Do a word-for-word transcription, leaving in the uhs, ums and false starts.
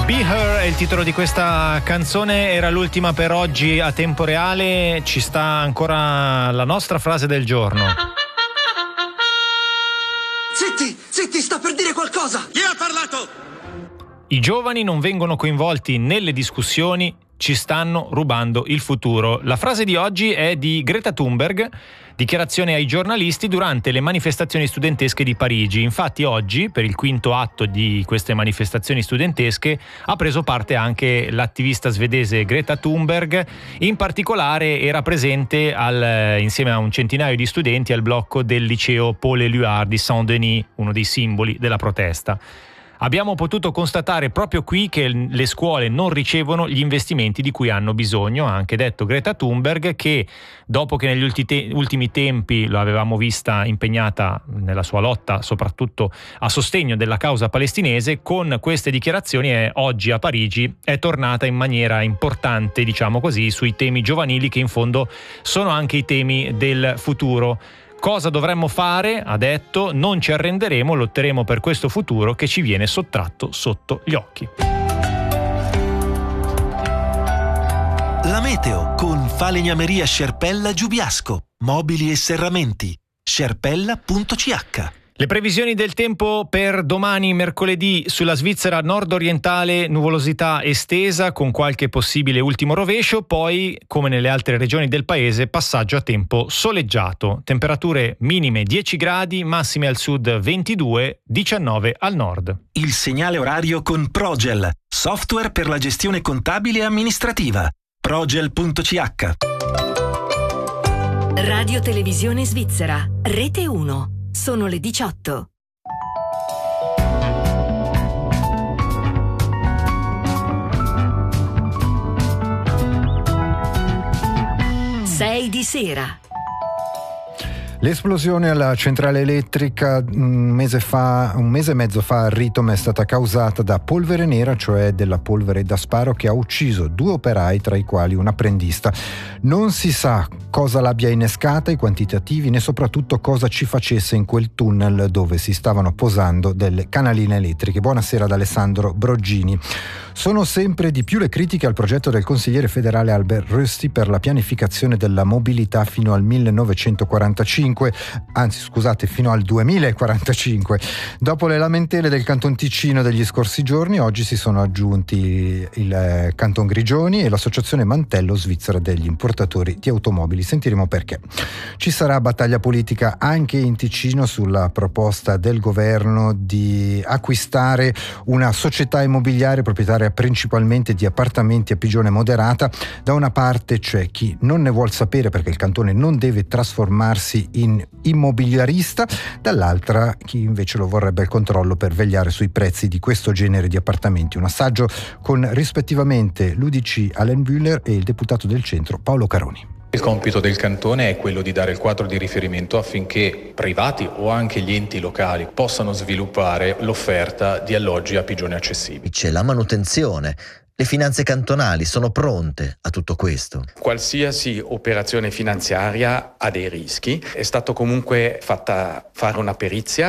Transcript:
Be Her è il titolo di questa canzone, era l'ultima per oggi a tempo reale. Ci sta ancora la nostra frase del giorno. Zitti, zitti, sta per dire qualcosa! Chi ha parlato? I giovani non vengono coinvolti nelle discussioni, ci stanno rubando il futuro. La frase di oggi è di Greta Thunberg, dichiarazione ai giornalisti durante le manifestazioni studentesche di Parigi. Infatti oggi, per il quinto atto di queste manifestazioni studentesche, ha preso parte anche l'attivista svedese Greta Thunberg. In particolare era presente al, insieme a un centinaio di studenti al blocco del liceo Paul Éluard di Saint-Denis, uno dei simboli della protesta. Abbiamo potuto constatare proprio qui che le scuole non ricevono gli investimenti di cui hanno bisogno, ha anche detto Greta Thunberg, che dopo che negli ultimi tempi lo avevamo vista impegnata nella sua lotta soprattutto a sostegno della causa palestinese, con queste dichiarazioni è, oggi a Parigi è tornata in maniera importante, diciamo così, sui temi giovanili che in fondo sono anche i temi del futuro. Cosa dovremmo fare? Ha detto, non ci arrenderemo, lotteremo per questo futuro che ci viene sottratto sotto gli occhi. La meteo con Falegnameria Scerpella Giubiasco, mobili e serramenti, scerpella punto c h. Le previsioni del tempo per domani mercoledì: sulla Svizzera nord-orientale nuvolosità estesa con qualche possibile ultimo rovescio, poi come nelle altre regioni del paese passaggio a tempo soleggiato, temperature minime dieci gradi, massime al sud ventidue, diciannove al nord. Il segnale orario con Progel, software per la gestione contabile e amministrativa, progel punto c h. Radio Televisione Svizzera, Rete uno. Sono le diciotto. sei di sera. L'esplosione alla centrale elettrica un mese fa, un mese e mezzo fa a Ritom è stata causata da polvere nera, cioè della polvere da sparo, che ha ucciso due operai, tra i quali un apprendista. Non si sa cosa l'abbia innescata, i quantitativi, né soprattutto cosa ci facesse in quel tunnel dove si stavano posando delle canaline elettriche. Buonasera ad Alessandro Broggini. Sono sempre di più le critiche al progetto del consigliere federale Albert Rösti per la pianificazione della mobilità fino al millenovecentoquarantacinque, anzi scusate, fino al duemilaquarantacinque. Dopo le lamentele del Canton Ticino degli scorsi giorni, oggi si sono aggiunti il Canton Grigioni e l'Associazione Mantello Svizzera degli importatori di automobili. Sentiremo perché. Ci sarà battaglia politica anche in Ticino sulla proposta del governo di acquistare una società immobiliare proprietaria principalmente di appartamenti a pigione moderata. Da una parte c'è chi non ne vuol sapere perché il cantone non deve trasformarsi in immobiliarista, dall'altra chi invece lo vorrebbe il controllo per vegliare sui prezzi di questo genere di appartamenti. Un assaggio con rispettivamente l'U D C Alain Bühler e il deputato del centro Paolo Caroni. Il compito del cantone è quello di dare il quadro di riferimento affinché privati o anche gli enti locali possano sviluppare l'offerta di alloggi a pigione accessibili. C'è la manutenzione. Le finanze cantonali sono pronte a tutto questo? Qualsiasi operazione finanziaria ha dei rischi. È stato comunque fatta fare una perizia